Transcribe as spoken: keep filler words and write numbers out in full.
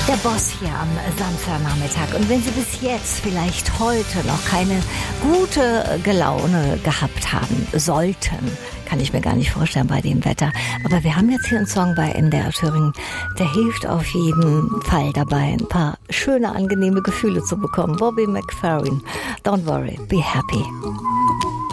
Der Boss hier am Samstagnachmittag. Und wenn Sie bis jetzt vielleicht heute noch keine gute Gelaune gehabt haben sollten, kann ich mir gar nicht vorstellen bei dem Wetter. Aber wir haben jetzt hier einen Song bei N D R Thüringen, der hilft auf jeden Fall dabei, ein paar schöne, angenehme Gefühle zu bekommen. Bobby McFerrin, Don't Worry, Be Happy.